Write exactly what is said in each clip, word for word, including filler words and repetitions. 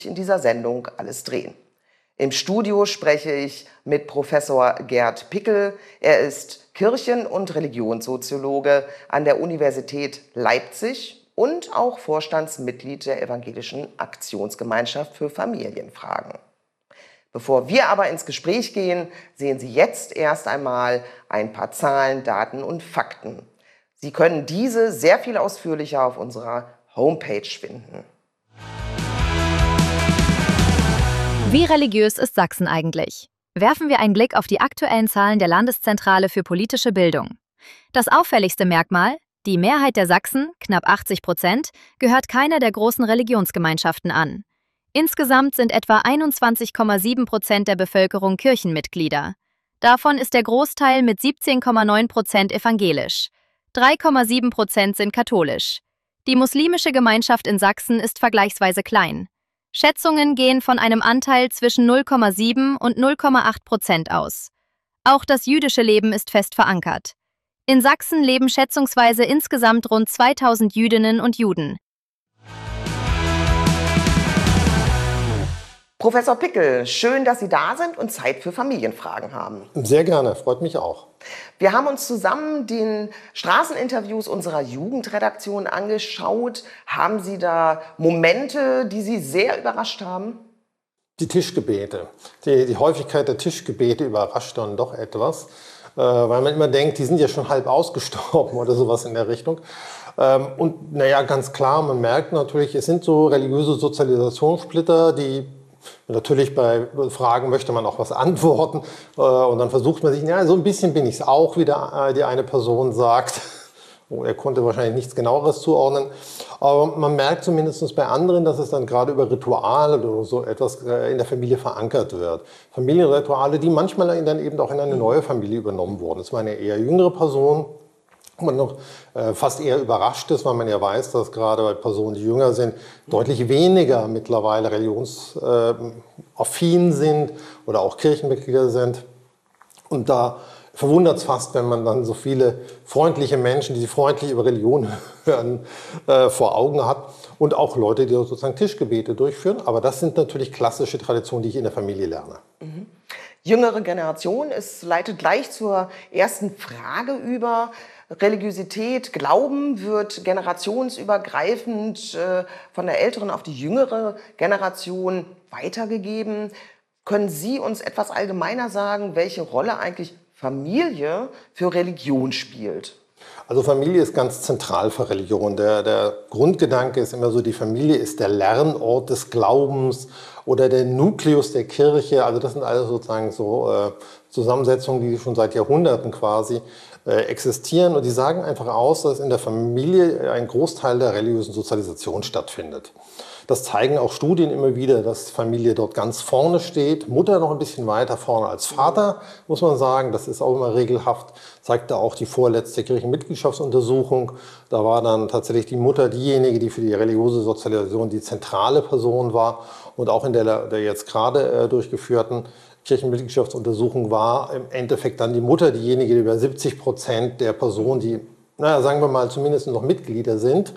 in dieser Sendung alles drehen. Im Studio spreche ich mit Professor Gerd Pickel. Er ist Kirchen- und Religionssoziologe an der Universität Leipzig und auch Vorstandsmitglied der Evangelischen Aktionsgemeinschaft für Familienfragen. Bevor wir aber ins Gespräch gehen, sehen Sie jetzt erst einmal ein paar Zahlen, Daten und Fakten. Sie können diese sehr viel ausführlicher auf unserer Homepage finden. Wie religiös ist Sachsen eigentlich? Werfen wir einen Blick auf die aktuellen Zahlen der Landeszentrale für politische Bildung. Das auffälligste Merkmal: die Mehrheit der Sachsen, knapp achtzig Prozent, gehört keiner der großen Religionsgemeinschaften an. Insgesamt sind etwa einundzwanzig Komma sieben Prozent der Bevölkerung Kirchenmitglieder. Davon ist der Großteil mit siebzehn Komma neun Prozent evangelisch. drei Komma sieben Prozent sind katholisch. Die muslimische Gemeinschaft in Sachsen ist vergleichsweise klein. Schätzungen gehen von einem Anteil zwischen null Komma sieben und null Komma acht Prozent aus. Auch das jüdische Leben ist fest verankert. In Sachsen leben schätzungsweise insgesamt rund zweitausend Jüdinnen und Juden. Professor Pickel, schön, dass Sie da sind und Zeit für Familienfragen haben. Sehr gerne, freut mich auch. Wir haben uns zusammen den Straßeninterviews unserer Jugendredaktion angeschaut. Haben Sie da Momente, die Sie sehr überrascht haben? Die Tischgebete. Die, die Häufigkeit der Tischgebete überrascht dann doch etwas, äh, weil man immer denkt, die sind ja schon halb ausgestorben oder sowas in der Richtung. Ähm, und naja, ganz klar, man merkt natürlich, es sind so religiöse Sozialisationssplitter, die natürlich bei Fragen möchte man auch was antworten äh, und dann versucht man sich, ja, so ein bisschen bin ich es auch, wie der, äh, die eine Person sagt. Oh, er konnte wahrscheinlich nichts Genaueres zuordnen. Aber man merkt zumindest bei anderen, dass es dann gerade über Rituale oder so etwas äh, in der Familie verankert wird. Familienrituale, die manchmal dann eben auch in eine neue Familie übernommen wurden. Es war eine eher jüngere Person, man noch äh, fast eher überrascht ist, weil man ja weiß, dass gerade bei Personen, die jünger sind, deutlich weniger mittlerweile religionsaffin sind oder auch Kirchenmitglieder sind. Und da verwundert es fast, wenn man dann so viele freundliche Menschen, die freundlich über Religion hören, äh, vor Augen hat. Und auch Leute, die sozusagen Tischgebete durchführen. Aber das sind natürlich klassische Traditionen, die ich in der Familie lerne. Mhm. Jüngere Generation, es leitet gleich zur ersten Frage über. Religiosität, Glauben wird generationsübergreifend äh, von der älteren auf die jüngere Generation weitergegeben. Können Sie uns etwas allgemeiner sagen, welche Rolle eigentlich Familie für Religion spielt? Also Familie ist ganz zentral für Religion. Der, der Grundgedanke ist immer so, die Familie ist der Lernort des Glaubens oder der Nukleus der Kirche. Also das sind alles sozusagen so äh, Zusammensetzungen, die schon seit Jahrhunderten quasi äh, existieren. Und die sagen einfach aus, dass in der Familie ein Großteil der religiösen Sozialisation stattfindet. Das zeigen auch Studien immer wieder, dass Familie dort ganz vorne steht. Mutter noch ein bisschen weiter vorne als Vater, muss man sagen. Das ist auch immer regelhaft. Zeigte auch die vorletzte Kirchenmitgliedschaftsuntersuchung. Da war dann tatsächlich die Mutter diejenige, die für die religiöse Sozialisation die zentrale Person war. Und auch in der, der jetzt gerade äh, durchgeführten Kirchenmitgliedschaftsuntersuchung war im Endeffekt dann die Mutter diejenige, die über siebzig Prozent der Personen, die, naja, sagen wir mal, zumindest noch Mitglieder sind,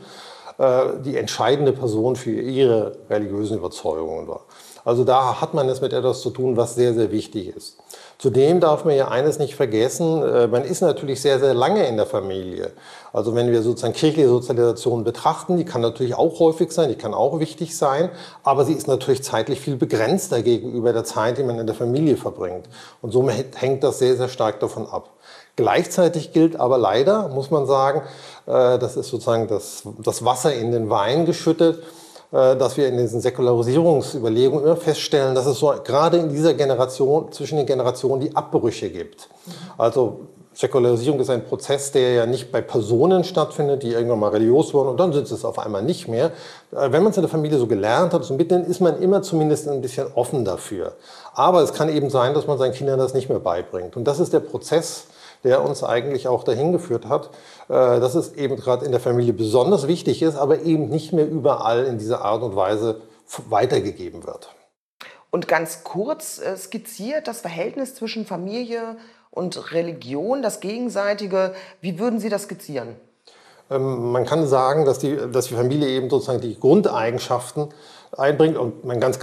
die entscheidende Person für ihre religiösen Überzeugungen war. Also da hat man es mit etwas zu tun, was sehr, sehr wichtig ist. Zudem darf man ja eines nicht vergessen, man ist natürlich sehr, sehr lange in der Familie. Also wenn wir sozusagen kirchliche Sozialisation betrachten, die kann natürlich auch häufig sein, die kann auch wichtig sein, aber sie ist natürlich zeitlich viel begrenzter gegenüber der Zeit, die man in der Familie verbringt. Und somit hängt das sehr, sehr stark davon ab. Gleichzeitig gilt aber leider, muss man sagen, das ist sozusagen das, das Wasser in den Wein geschüttet, dass wir in diesen Säkularisierungsüberlegungen immer feststellen, dass es so gerade in dieser Generation, zwischen den Generationen die Abbrüche gibt. Also Säkularisierung ist ein Prozess, der ja nicht bei Personen stattfindet, die irgendwann mal religiös wurden und dann sind es auf einmal nicht mehr. Wenn man es in der Familie so gelernt hat, so mitten, ist man immer zumindest ein bisschen offen dafür. Aber es kann eben sein, dass man seinen Kindern das nicht mehr beibringt. Und das ist der Prozess, der uns eigentlich auch dahin geführt hat, dass es eben gerade in der Familie besonders wichtig ist, aber eben nicht mehr überall in dieser Art und Weise weitergegeben wird. Und ganz kurz skizziert das Verhältnis zwischen Familie und Religion, das Gegenseitige. Wie würden Sie das skizzieren? Ähm, man kann sagen, dass die, dass die Familie eben sozusagen die Grundeigenschaften einbringt und man ganz